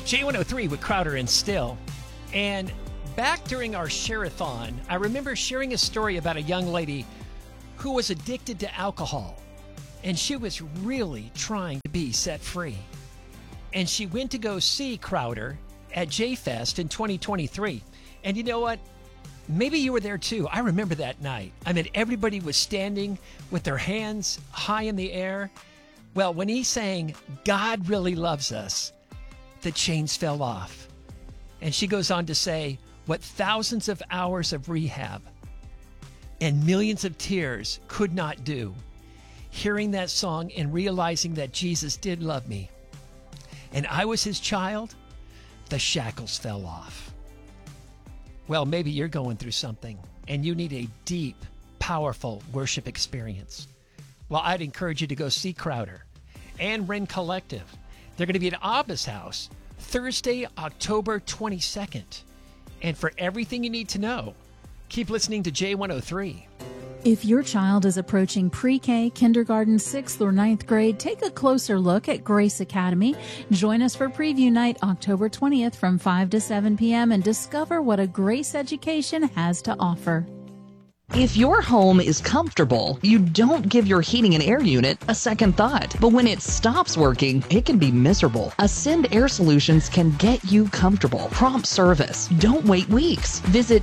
J103 with Crowder and Still. And back during our share-a-thon, I remember sharing a story about a young lady who was addicted to alcohol. And she was really trying to be set free. And she went to go see Crowder at J-Fest in 2023. And you know what? Maybe you were there too. I remember that night. I mean, everybody was standing with their hands high in the air. Well, when he sang, God Really Loves Us, the chains fell off. And she goes on to say, what thousands of hours of rehab and millions of tears could not do. Hearing that song and realizing that Jesus did love me and I was his child, the shackles fell off. Well, maybe you're going through something and you need a deep, powerful worship experience. Well, I'd encourage you to go see Crowder and Ren Collective. They're going to be at Abba's house Thursday, October 22nd. And for everything you need to know, keep listening to J103. If your child is approaching pre-K, kindergarten, 6th or 9th grade, take a closer look at Grace Academy. Join us for preview night October 20th from 5 to 7 p.m. and discover what a Grace education has to offer. If your home is comfortable, you don't give your heating and air unit a second thought. But when it stops working, it can be miserable. Ascend Air Solutions can get you comfortable. Prompt service. Don't wait weeks. Visit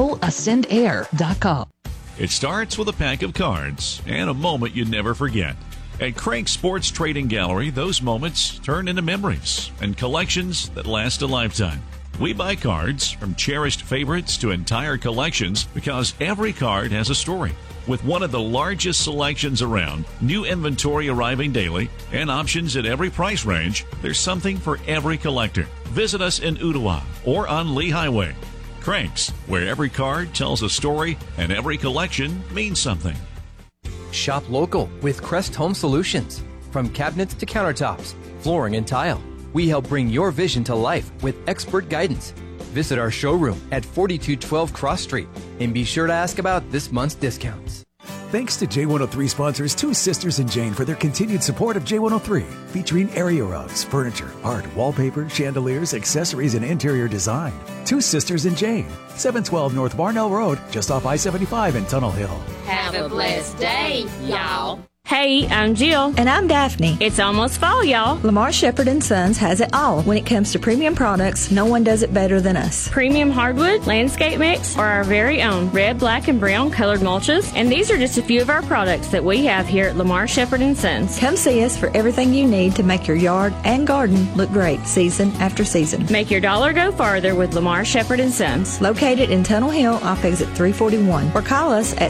goascendair.com. It starts with a pack of cards and a moment you never forget. At Crank Sports Trading Gallery, those moments turn into memories and collections that last a lifetime. We buy cards from cherished favorites to entire collections because every card has a story. With one of the largest selections around, new inventory arriving daily, and options at every price range, there's something for every collector. Visit us in Ottawa or on Lee Highway. Cranks, where every card tells a story and every collection means something. Shop local with Crest Home Solutions. From cabinets to countertops, flooring and tile, we help bring your vision to life with expert guidance. Visit our showroom at 4212 Cross Street and be sure to ask about this month's discounts. Thanks to J103 sponsors Two Sisters and Jane for their continued support of J103, featuring area rugs, furniture, art, wallpaper, chandeliers, accessories, and interior design. Two Sisters and Jane, 712 North Barnell Road, just off I-75 in Tunnel Hill. Have a blessed day, y'all. Hey, I'm Jill. And I'm Daphne. It's almost fall, y'all. Lamar Shepherd & Sons has it all. When it comes to premium products, no one does it better than us. Premium hardwood, landscape mix, or our very own red, black, and brown colored mulches. And these are just a few of our products that we have here at Lamar Shepherd & Sons. Come see us for everything you need to make your yard and garden look great season after season. Make your dollar go farther with Lamar Shepherd & Sons. Located in Tunnel Hill off exit 341. Or call us at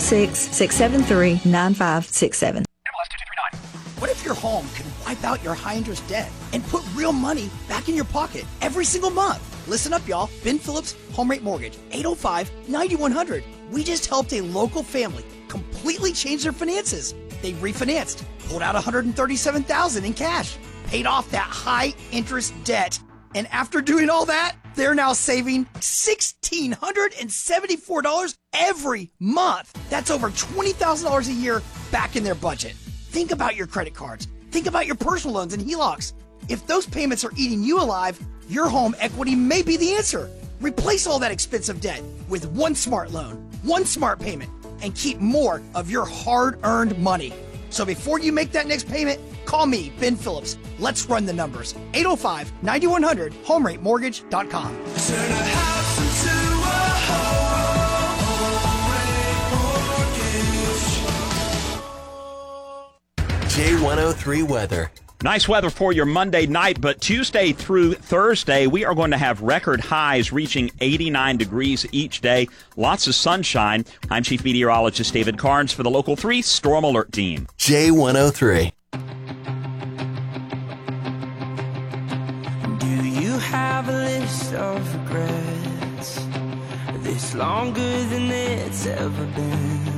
706-673-9567. What if your home could wipe out your high-interest debt and put real money back in your pocket every single month? Listen up, y'all. Ben Phillips, Home Rate Mortgage, 805-9100. We just helped a local family completely change their finances. They refinanced, pulled out $137,000 in cash, paid off that high-interest debt. And after doing all that, they're now saving $1,674 every month. That's over $20,000 a year back in their budget. Think about your credit cards. Think about your personal loans and HELOCs. If those payments are eating you alive, your home equity may be the answer. Replace all that expensive debt with one smart loan, one smart payment, and keep more of your hard-earned money. So before you make that next payment, call me, Ben Phillips. Let's run the numbers. 805-9100, homeratemortgage.com. Turn a house into a J103 weather. Nice weather for your Monday night, but Tuesday through Thursday, we are going to have record highs reaching 89 degrees each day. Lots of sunshine. I'm Chief Meteorologist David Carnes for the Local 3 Storm Alert Team. J103. Do you have a list of regrets? This longer than it's ever been?